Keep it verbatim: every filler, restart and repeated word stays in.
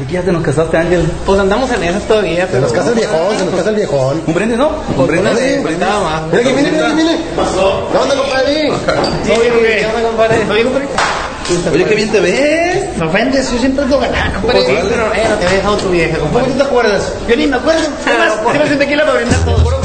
Así que ya te nos casaste, Ángel. Pues andamos en esas todavía. Se nos casa el viejón, se nos casa el viejón. Un brindis, ¿no? Un brindis. Brindis. Faltaba más. Mira que viene, viene, viene. Pasó. ¿Qué onda, compadre? Sí, ¿qué onda, compadre? ¿Oye, compadre? Oye, qué bien te ves. Me ofendes, yo siempre ando ganando, compadre. Pues, Pero eh, no te había dejado tu vieja, ¿Cómo compadre. tú te acuerdas? Yo ni me acuerdo. Además, si me tequila para brindar todo.